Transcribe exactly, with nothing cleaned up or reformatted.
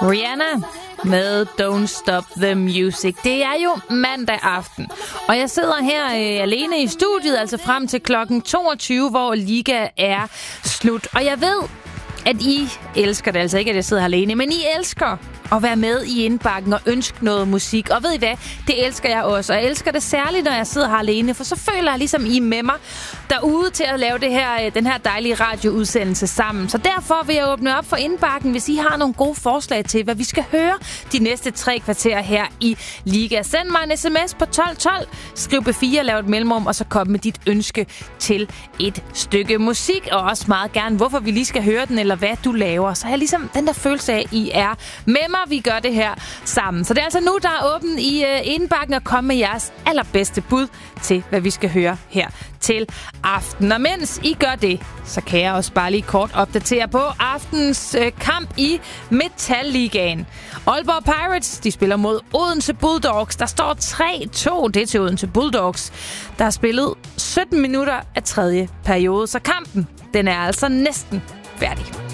Rihanna med Don't Stop the Music. Det er jo mandag aften, og jeg sidder her øh, alene i studiet, altså frem til klokken toogtyve, hvor Liga er slut. Og jeg ved, at I elsker det, altså ikke at jeg sidder her alene, men I elsker at være med i indbakken og ønske noget musik. Og ved I hvad? Det elsker jeg også. Og jeg elsker det særligt, når jeg sidder her alene, for så føler jeg ligesom, I er med mig derude til at lave det her, den her dejlige radioudsendelse sammen. Så derfor vil jeg åbne op for indbakken, hvis I har nogle gode forslag til, hvad vi skal høre de næste tre kvarter her i Liga. Send mig en sms på tolv tolv, skriv B fire, lav et mellemrum, og så kom med dit ønske til et stykke musik. Og også meget gerne, hvorfor vi lige skal høre den, eller hvad du laver. Så har jeg ligesom den der følelse af, at I er med mig. Vi gør det her sammen. Så det er altså nu, der er åben i uh, indbakken, og kom med jeres allerbedste bud til, hvad vi skal høre her til aften. Og mens I gør det, så kan jeg også bare lige kort opdatere på aftens uh, kamp i Metal-ligaen. Aalborg Pirates, de spiller mod Odense Bulldogs. Der står tre to, det er til Odense Bulldogs. Der har spillet sytten minutter af tredje periode, så kampen, den er altså næsten færdig.